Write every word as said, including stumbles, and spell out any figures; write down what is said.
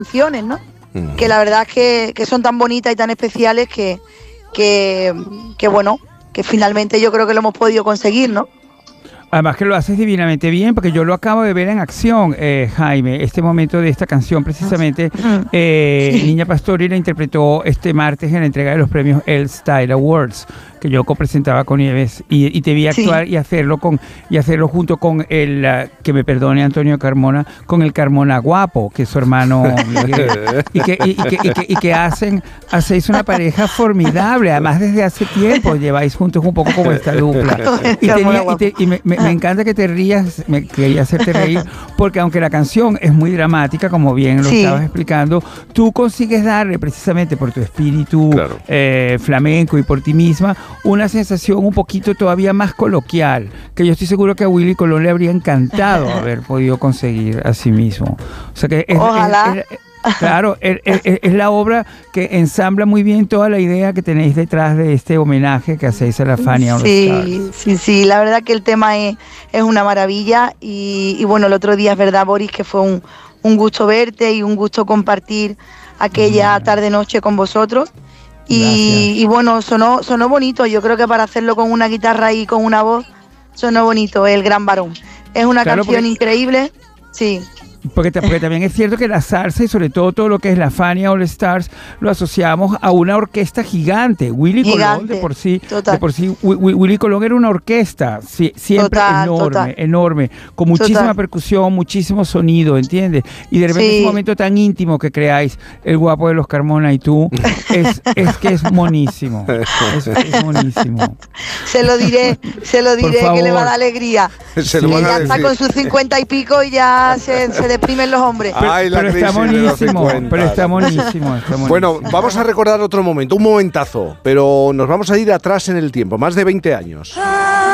canciones, ¿no? Mm. Que la verdad es que, que son tan bonitas y tan especiales que, que, que, bueno, que finalmente yo creo que lo hemos podido conseguir, ¿no? Además que lo haces divinamente bien, porque yo lo acabo de ver en acción, eh, Jaime, este momento de esta canción precisamente. Eh, sí. Niña Pastori la interpretó este martes en la entrega de los premios El Style Awards, que yo copresentaba con Nieves, y, y te vi actuar sí. y hacerlo con y hacerlo junto con el, uh, que me perdone Antonio Carmona, con el Carmona guapo, que es su hermano Miguel, y que, y, y, que, y, que, y que hacen, hacéis una pareja formidable, además desde hace tiempo lleváis juntos un poco como esta dupla. Y, tenía, y, te, y me, me, me encanta que te rías, me quería hacerte reír, porque aunque la canción es muy dramática, como bien lo sí. estabas explicando, tú consigues darle precisamente por tu espíritu claro. eh, flamenco y por ti misma una sensación un poquito todavía más coloquial, que yo estoy seguro que a Willy Colón le habría encantado haber podido conseguir a sí mismo. O sea que es, Ojalá. Es, es, claro, es, es, es la obra que ensambla muy bien toda la idea que tenéis detrás de este homenaje que hacéis a la Fania All Stars. Sí, sí, sí, la verdad que el tema es, es una maravilla y, y bueno, el otro día es verdad, Boris, que fue un, un gusto verte y un gusto compartir aquella mm. tarde-noche con vosotros. Y, y bueno, sonó, sonó bonito. Yo creo que para hacerlo con una guitarra y con una voz, sonó bonito, El Gran Varón. Es una claro, canción porque, increíble, sí. Porque, porque también es cierto que la salsa y sobre todo todo lo que es la Fania All Stars lo asociamos a una orquesta gigante. Willy gigante, Colón de por sí, total. de por sí Willy Colón era una orquesta sí, siempre total, enorme, total. enorme, con muchísima total. percusión, muchísimo sonido, ¿entiendes? Y de repente sí. ese momento tan íntimo que creáis, el guapo de los Carmona y tú, es, es que es monísimo. Es, es monísimo. Se lo diré, se lo diré que le va a dar alegría. Se sí, lo ya está con sus cincuenta y pico y ya se, se deprimen los hombres. Pero, Ay, pero está monísimo, pero está monísimo, está monísimo. Bueno, vamos a recordar otro momento, un momentazo, pero nos vamos a ir atrás en el tiempo, más de veinte años.